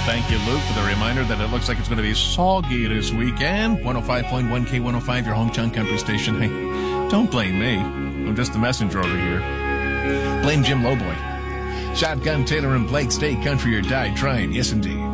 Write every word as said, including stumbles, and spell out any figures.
Thank you, Luke, for the reminder that it looks like it's going to be soggy this weekend. one oh five point one K one oh five, your hometown country station. Hey, don't blame me. I'm just the messenger over here. Blame Jim Lowboy. Shotgun, Taylor, and Blake, stay country or die trying. Yes, indeed.